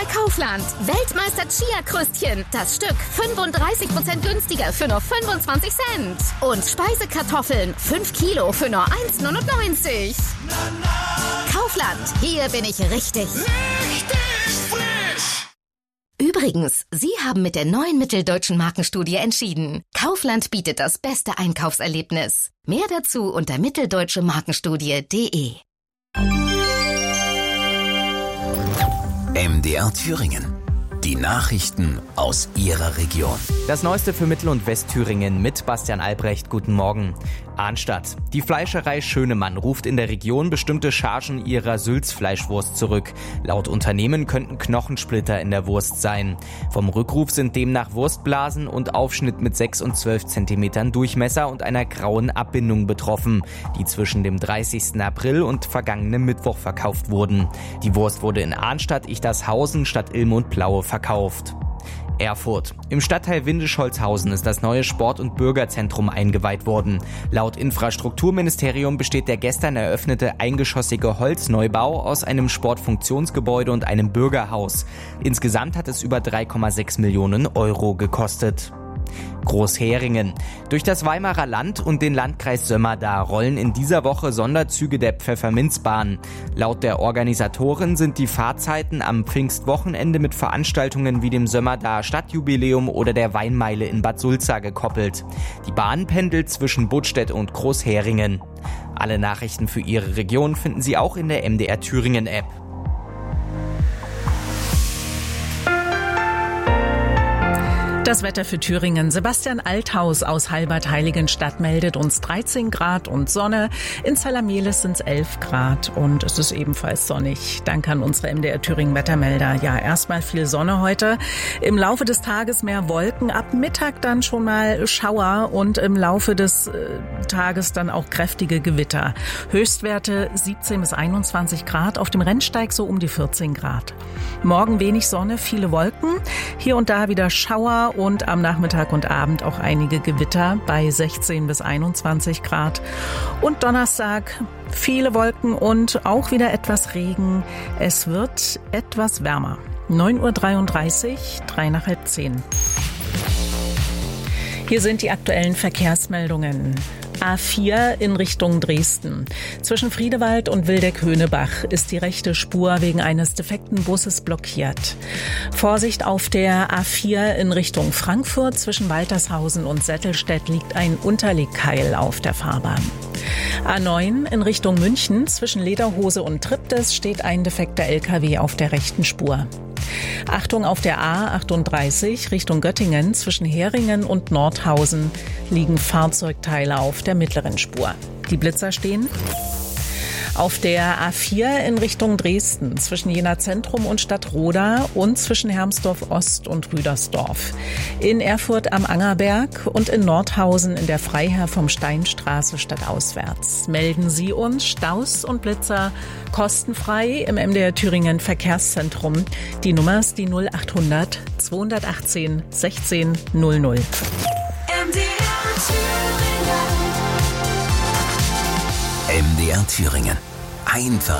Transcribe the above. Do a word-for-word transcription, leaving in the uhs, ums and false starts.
bei Kaufland. Weltmeister Chia-Kröstchen. Das Stück fünfunddreißig Prozent günstiger für nur fünfundzwanzig Cent. Und Speisekartoffeln fünf Kilo für nur eins neunundneunzig. Kaufland, hier bin ich richtig. Richtig frisch! Übrigens, Sie haben mit der neuen Mitteldeutschen Markenstudie entschieden. Kaufland bietet das beste Einkaufserlebnis. Mehr dazu unter mitteldeutsche markenstudie punkt de. M D R Thüringen. Die Nachrichten aus Ihrer Region. Das Neueste für Mittel- und Westthüringen mit Bastian Albrecht. Guten Morgen. Arnstadt. Die Fleischerei Schönemann ruft in der Region bestimmte Chargen ihrer Sülz-Fleischwurst zurück. Laut Unternehmen könnten Knochensplitter in der Wurst sein. Vom Rückruf sind demnach Wurstblasen und Aufschnitt mit sechs und zwölf Zentimetern Durchmesser und einer grauen Abbindung betroffen, die zwischen dem dreißigsten April und vergangenem Mittwoch verkauft wurden. Die Wurst wurde in Arnstadt, Ichtershausen, Stadt Ilm und Plaue verkauft. Erfurt. Im Stadtteil Windisch-Holzhausen ist das neue Sport- und Bürgerzentrum eingeweiht worden. Laut Infrastrukturministerium besteht der gestern eröffnete eingeschossige Holzneubau aus einem Sportfunktionsgebäude und einem Bürgerhaus. Insgesamt hat es über drei Komma sechs Millionen Euro gekostet. Großheringen. Durch das Weimarer Land und den Landkreis Sömmerda rollen in dieser Woche Sonderzüge der Pfefferminzbahn. Laut der Organisatoren sind die Fahrzeiten am Pfingstwochenende mit Veranstaltungen wie dem Sömmerda Stadtjubiläum oder der Weinmeile in Bad Sulza gekoppelt. Die Bahn pendelt zwischen Budstedt und Großheringen. Alle Nachrichten für Ihre Region finden Sie auch in der M D R Thüringen App. Das Wetter für Thüringen. Sebastian Althaus aus Halbert-Heiligenstadt meldet uns dreizehn Grad und Sonne. In Zalameles sind es elf Grad und es ist ebenfalls sonnig. Danke an unsere M D R Thüringen Wettermelder. Ja, erstmal viel Sonne heute. Im Laufe des Tages mehr Wolken. Ab Mittag dann schon mal Schauer und im Laufe des äh, Tages dann auch kräftige Gewitter. Höchstwerte siebzehn bis einundzwanzig Grad. Auf dem Rennsteig so um die vierzehn Grad. Morgen wenig Sonne, viele Wolken. Hier und da wieder Schauer. Und am Nachmittag und Abend auch einige Gewitter bei sechzehn bis einundzwanzig Grad. Und Donnerstag viele Wolken und auch wieder etwas Regen. Es wird etwas wärmer. neun Uhr dreiunddreißig, drei nach halb zehn. Hier sind die aktuellen Verkehrsmeldungen. A vier in Richtung Dresden. Zwischen Friedewald und Wildeck-Höhnebach ist die rechte Spur wegen eines defekten Busses blockiert. Vorsicht auf der A vier in Richtung Frankfurt. Zwischen Waltershausen und Settelstedt liegt ein Unterlegkeil auf der Fahrbahn. A neun in Richtung München. Zwischen Lederhose und Triptis steht ein defekter L K W auf der rechten Spur. Achtung auf der A achtunddreißig Richtung Göttingen. Zwischen Heringen und Nordhausen liegen Fahrzeugteile auf der mittleren Spur. Die Blitzer stehen. Auf der A vier in Richtung Dresden zwischen Jena Zentrum und Stadtroda und zwischen Hermsdorf Ost und Rüdersdorf. In Erfurt am Angerberg und in Nordhausen in der Freiherr vom Steinstraße stadtauswärts. Melden Sie uns Staus und Blitzer kostenfrei im M D R Thüringen Verkehrszentrum. Die Nummer ist die null achthundert zweihundertachtzehn sechzehn null null. M D R Thüringen. M D R Thüringen. Einfach